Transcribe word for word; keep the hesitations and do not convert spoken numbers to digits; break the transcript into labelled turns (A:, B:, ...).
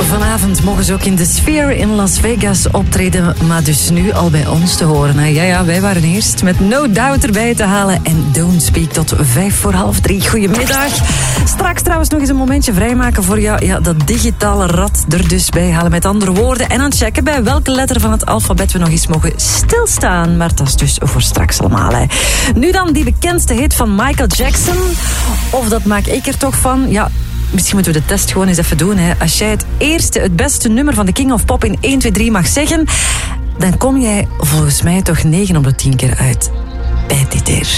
A: Vanavond mogen ze ook in de Sphere in Las Vegas optreden, maar dus nu al bij ons te horen. Hè? Ja, ja, wij waren eerst met No Doubt erbij te halen en Don't Speak tot vijf voor half drie. Goedemiddag. Straks trouwens nog eens een momentje vrijmaken voor jou. Ja, dat digitale rad er dus bij halen, met andere woorden. En aan het checken bij welke letter van het alfabet we nog eens mogen stilstaan. Maar dat is dus voor straks allemaal. Hè. Nu dan die bekendste hit van Michael Jackson. Of dat maak ik er toch van. Ja, misschien moeten we de test gewoon eens even doen. Hè. Als jij het eerste, het beste nummer van de King of Pop in één, twee, drie mag zeggen, dan kom jij volgens mij toch negen op de tien keer uit bij dit hier.